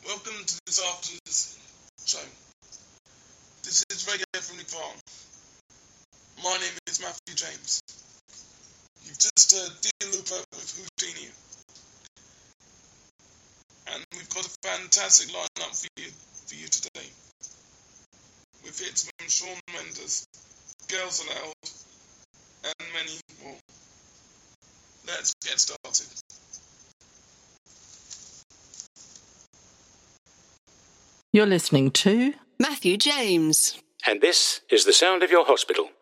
Welcome to this afternoon's show. This is Radio Friendly Farm. My name is Matthew James. You've just heard Dear Looper with Houdini. And we've got a fantastic lineup for you today. With hits from Shawn Mendes, Girls Aloud, and many more. Let's get started. You're listening to Matthew James. And this is the sound of your hospital.